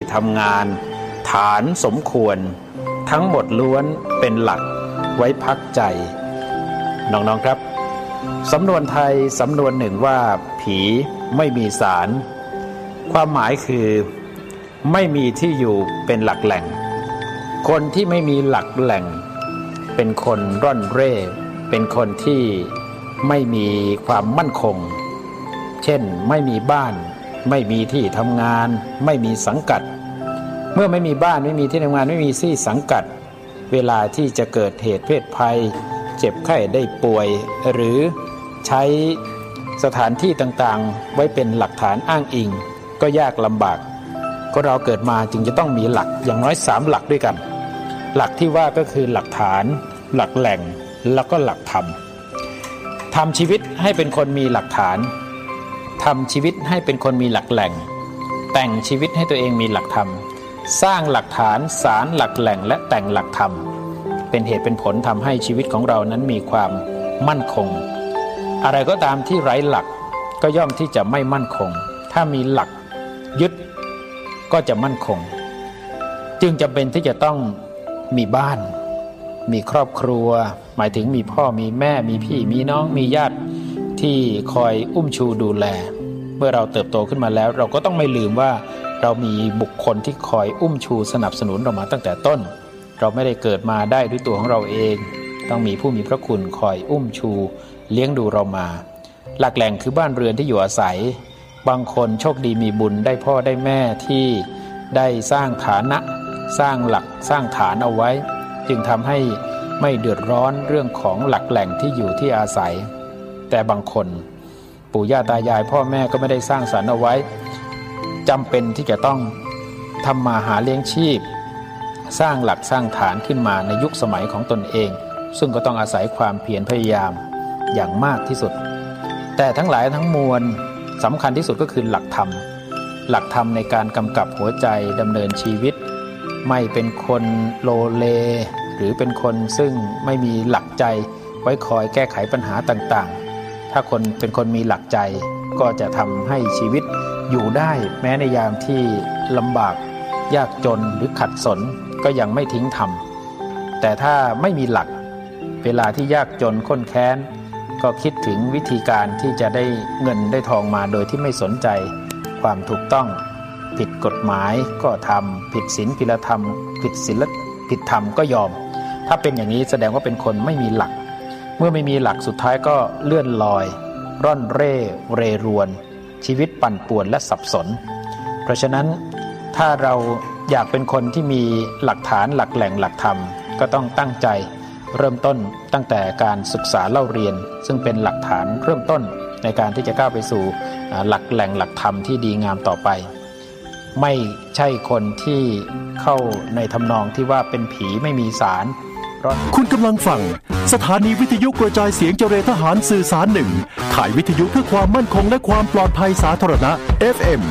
ทำงานฐานสมควรทั้งหมดล้วนเป็นหลักไว้พักใจน้องๆครับสำนวนไทยสำนวนหนึ่งว่าผีไม่มีศาลความหมายคือไม่มีที่อยู่เป็นหลักแหล่งคนที่ไม่มีหลักแหล่งเป็นคนร่อนเร่เป็นคนที่ไม่มีความมั่นคงเช่นไม่มีบ้านไม่มีที่ทำงานไม่มีสังกัดเมื่อไม่มีบ้านไม่มีที่ทำงานไม่มีที่สังกัดเวลาที่จะเกิดเหตุเพศภัยเจ็บไข้ได้ป่วยหรือใช้สถานที่ต่างๆไว้เป็นหลักฐานอ้างอิงก็ยากลำบากก็เราเกิดมาจึงจะต้องมีหลักอย่างน้อย3หลักด้วยกันหลักที่ว่าก็คือหลักฐานหลักแหล่งแล้วก็หลักธรรมทำชีวิตให้เป็นคนมีหลักฐานทำชีวิตให้เป็นคนมีหลักแหล่งแต่งชีวิตให้ตัวเองมีหลักธรรมสร้างหลักฐานสารหลักแหล่งและแต่งหลักธรรมเป็นเหตุเป็นผลทำให้ชีวิตของเรานั้นมีความมั่นคงอะไรก็ตามที่ไร้หลักก็ย่อมที่จะไม่มั่นคงถ้ามีหลักยึดก็จะมั่นคงจึงจำเป็นที่จะต้องมีบ้านมีครอบครัวหมายถึงมีพ่อมีแม่มีพี่มีน้องมีญาติที่คอยอุ้มชูดูแลเมื่อเราเติบโตขึ้นมาแล้วเราก็ต้องไม่ลืมว่าเรามีบุคคลที่คอยอุ้มชูสนับสนุนเรามาตั้งแต่ต้นเราไม่ได้เกิดมาได้ด้วยตัวของเราเองต้องมีผู้มีพระคุณคอยอุ้มชูเลี้ยงดูเรามาหลักแหล่งคือบ้านเรือนที่อยู่อาศัยบางคนโชคดีมีบุญได้พ่อได้แม่ที่ได้สร้างฐานะสร้างหลักสร้างฐานเอาไว้จึงทำให้ไม่เดือดร้อนเรื่องของหลักแหล่งที่อยู่ที่อาศัยแต่บางคนปู่ย่าตายายพ่อแม่ก็ไม่ได้สร้างสรรค์เอาไว้จำเป็นที่จะต้องทำมาหาเลี้ยงชีพสร้างหลักสร้างฐานขึ้นมาในยุคสมัยของตนเองซึ่งก็ต้องอาศัยความเพียรพยายามอย่างมากที่สุดแต่ทั้งหลายทั้งมวลสำคัญที่สุดก็คือหลักธรรมหลักธรรมในการกำกับหัวใจดำเนินชีวิตไม่เป็นคนโลเลหรือเป็นคนซึ่งไม่มีหลักใจไว้คอยแก้ไขปัญหาต่างๆถ้าคนเป็นคนมีหลักใจก็จะทำให้ชีวิตอยู่ได้แม้ในยามที่ลำบากยากจนหรือขัดสนก็ยังไม่ทิ้งธรรมแต่ถ้าไม่มีหลักเวลาที่ยากจนข้นแค้นก็คิดถึงวิธีการที่จะได้เงินได้ทองมาโดยที่ไม่สนใจความถูกต้องผิดกฎหมายก็ทำผิดศีลผิดธรรมผิดศีลผิดธรรมก็ยอมถ้าเป็นอย่างนี้แสดงว่าเป็นคนไม่มีหลักเมื่อไม่มีหลักสุดท้ายก็เลื่อนลอยร่อนเร่เรรวนชีวิตปั่นป่วนและสับสนเพราะฉะนั้นถ้าเราอยากเป็นคนที่มีหลักฐานหลักแหล่งหลักธรรมก็ต้องตั้งใจเริ่มต้นตั้งแต่การศึกษาเล่าเรียนซึ่งเป็นหลักฐานเริ่มต้นในการที่จะก้าวไปสู่หลักแหล่งหลักธรรมที่ดีงามต่อไปไม่ใช่คนที่เข้าในทำนองที่ว่าเป็นผีไม่มีศาลคุณกำลังฟังสถานีวิทยุกระจายเสียงเจริญทหารสื่อสารหนึ่งข่ายวิทยุเพื่อความมั่นคงและความปลอดภัยสาธารณะ FM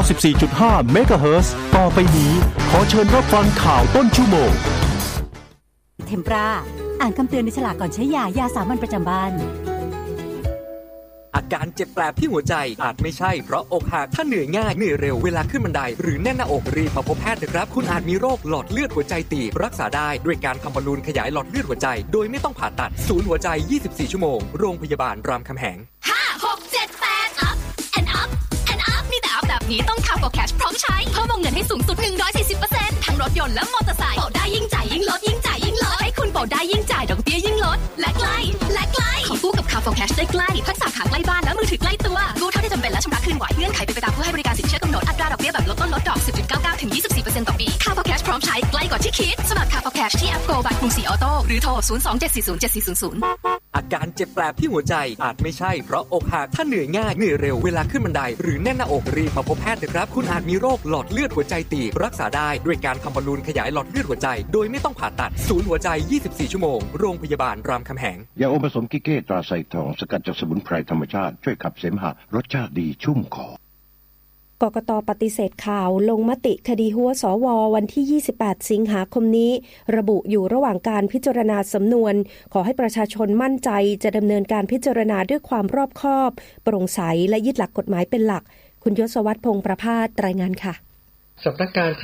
94.5 เมกะเฮิรตซ์ต่อไปนี้ขอเชิญรับฟังข่าวต้นชั่วโมงเทมปราอ่านคำเตือนในฉลากก่อนใช้ยาสามัญประจำบ้านอาการเจ็บแปลบที่หัวใจอาจไม่ใช่เพราะอกหักถ้าเหนื่อยง่ายเหนื่อยเร็วเวลาขึ้นบันไดหรือแน่นหน้าอกรีบมาพบแพทย์นะครับคุณอาจมีโรคหลอดเลือดหัวใจตีบรักษาได้ด้วยการทำบอลลูนขยายหลอดเลือดหัวใจโดยไม่ต้องผ่าตัดศูนย์หัวใจ24ชั่วโมงโรงพยาบาลรามคำแหง 5 6 7 8 up and up and up มีแต่อัพแบบนี้ต้องCar for Cashพร้อมใช้เพิ่มวงเงินให้สูงสุด 140% ทั้งรถยนต์และมอเตอร์ไซค์เป่าได้ยิ่งจ่ายยิ่งลดยิ่งจ่ายยิ่งลดให้คุณเป่าได้ยิ่งจ่ายดอกเบี้ยยิ่งลดและใกล้ขอกู้กับ Car for Cash ได้ใกล้ทั้งสาขาใกล้บ้านและมือถือใกล้ตัวกู้เท่าที่จำเป็นและชำระคืนไหวเงื่อนไขเป็นไปตามผู้ให้บริการสินเชื่อกำหนดอัตราดอกเบี้ยแบบลดต้นลดดอก 10.99 ถึง 24% ต่อปี Car for Cash พร้อมใช้ใกล้กว่าที่คิดสมัคร Car for Cash ที่แอป Go บัตรกรุงศรีออโต้หรือโทร 027407400 อาการเจ็บแปลบที่หัวใจอาจไม่ใช่เพราะอกหักถ้าเหนื่อยง่ายเหนื่อยเร็วเวลาขึ้นบันไดหรือแน่นหน้าอกรีบมาพบแพทย์นะครับคุณอาจมีโรคหลอดเลือดหัวใจตีบรักษาได้ด้วยการทำบอลลูนขยายหลอดเลือดหัวใจโดยไม่ต้องผ่าตัดศูนย์หัวใจ24ชั่วโมงโรงพยาบาลรามคำแหงยาอมผสมกิเก้ตราไซทองสกัดจากสมุนไพรธรรมชาติช่วยขับเสมหะรสชาติดีชุ่มคอกกต.ปฏิเสธข่าวลงมติคดีหัวสว.วันที่28สิงหาคมนี้ระบุอยู่ระหว่างการพิจารณาสำนวนขอให้ประชาชนมั่นใจจะดำเนินการพิจารณาด้วยความรอบคอบโปร่งใสและยึดหลักกฎหมายเป็นหลักคุณยศวัฒน์พงษ์ประภาสรายงานค่ะสำนักงานค